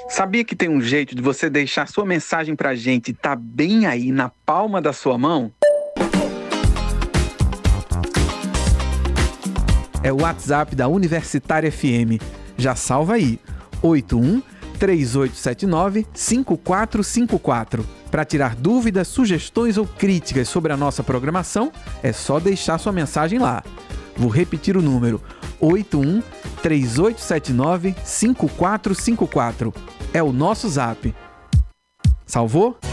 Sabia que tem um jeito de você deixar sua mensagem pra gente tá bem aí na palma da sua mão? É o WhatsApp da Universitária FM. Já salva aí, 81-3879-5454. Para tirar dúvidas, sugestões ou críticas sobre a nossa programação, é só deixar sua mensagem lá. Vou repetir o número, 81-3879-5454. É o nosso Zap. Salvou?